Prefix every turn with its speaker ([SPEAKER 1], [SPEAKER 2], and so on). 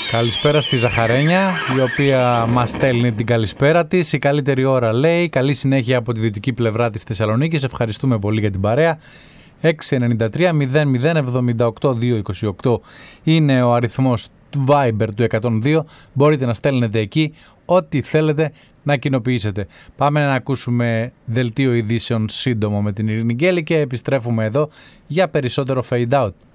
[SPEAKER 1] Καλησπέρα στη Ζαχαρένια, η οποία μας στέλνει την καλησπέρα της. Η καλύτερη ώρα λέει, καλή συνέχεια από τη δυτική πλευρά της Θεσσαλονίκης. Ευχαριστούμε πολύ για την παρέα. 693-0078-228 είναι ο αριθμός του Viber του 102. Μπορείτε να στέλνετε εκεί ό,τι θέλετε να κοινοποιήσετε. Πάμε να ακούσουμε δελτίο ειδήσεων σύντομο με την Ειρήνη Γκέλη και επιστρέφουμε εδώ για περισσότερο fade out.